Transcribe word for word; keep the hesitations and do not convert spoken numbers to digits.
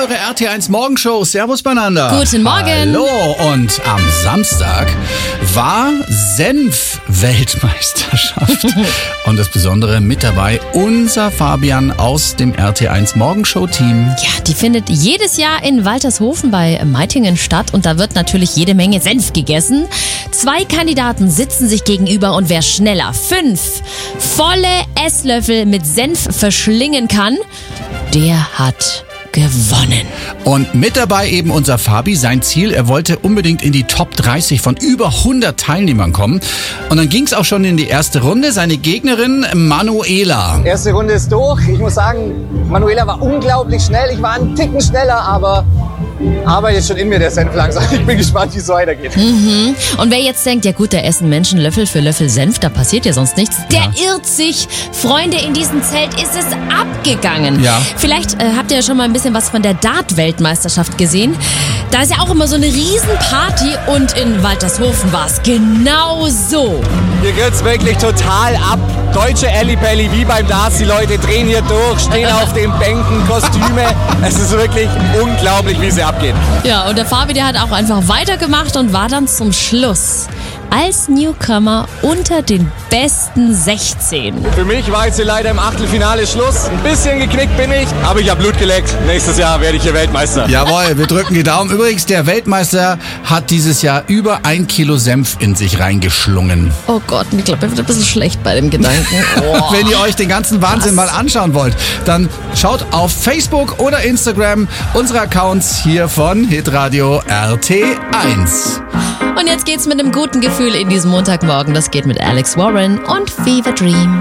eure R T eins Morgenshow. Servus beieinander. Guten Morgen. Hallo. Und am Samstag war Senf-Weltmeisterschaft. Und das Besondere mit dabei, unser Fabian aus dem R T eins Morgenshow-Team. Ja, die findet jedes Jahr in Waltershofen bei Meitingen statt und da wird natürlich jede Menge Senf gegessen. Zwei Kandidaten sitzen sich gegenüber und wer schneller fünf volle Esslöffel mit Senf verschlingen kann, der hat gewonnen. Und mit dabei eben unser Fabi. Sein Ziel, er wollte unbedingt in die Top dreißig von über hundert Teilnehmern kommen. Und dann ging es auch schon in die erste Runde. Seine Gegnerin Manuela. Erste Runde ist durch. Ich muss sagen, Manuela war unglaublich schnell. Ich war einen Ticken schneller, aber arbeitet schon in mir der Senf langsam. Ich bin gespannt, wie es so weitergeht. Mhm. Und wer jetzt denkt, ja gut, da essen Menschen Löffel für Löffel Senf, da passiert ja sonst nichts, der Ja. irrt sich. Freunde, in diesem Zelt ist es abgegangen. Ja. Vielleicht äh, habt ihr ja schon mal ein bisschen was von der Dart-Weltmeisterschaft gesehen. Da ist ja auch immer so eine Riesenparty und in Waltershofen war es genau so. Hier geht's wirklich total ab. Deutsche Ellipelli wie beim Darts. Die Leute drehen hier durch, stehen auf den Bänken, Kostüme. Es ist wirklich unglaublich, wie sie abgeht. Ja, und der Fabi, der hat auch einfach weitergemacht und war dann zum Schluss als Newcomer unter den besten sechzehn. Für mich war jetzt hier leider im Achtelfinale Schluss. Ein bisschen geknickt bin ich, aber ich habe Blut geleckt. Nächstes Jahr werde ich hier Weltmeister. Jawohl, wir drücken die Daumen. Übrigens, der Weltmeister hat dieses Jahr über ein Kilo Senf in sich reingeschlungen. Oh Gott, ich glaube, er wird ein bisschen schlecht bei dem Gedanken. Oh. Wenn ihr euch den ganzen Wahnsinn mal anschauen wollt, dann schaut auf Facebook oder Instagram unsere Accounts hier von Hitradio R T eins. Und jetzt geht's mit einem guten Gefühl in diesem Montagmorgen. Das geht mit Alex Warren und Fever Dream.